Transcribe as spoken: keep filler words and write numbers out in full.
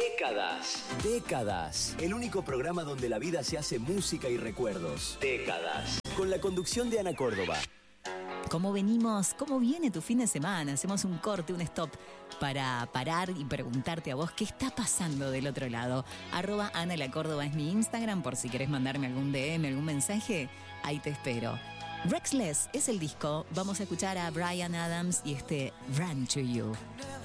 Décadas. Décadas. El único programa donde la vida se hace música y recuerdos. Décadas. Con la conducción de Ana Córdoba. ¿Cómo venimos? ¿Cómo viene tu fin de semana? Hacemos un corte, un stop para parar y preguntarte a vos qué está pasando del otro lado. Arroba Ana La Córdoba es mi Instagram, por si querés mandarme algún D M, algún mensaje, ahí te espero. Rexless es el disco. Vamos a escuchar a Bryan Adams y este Run to You.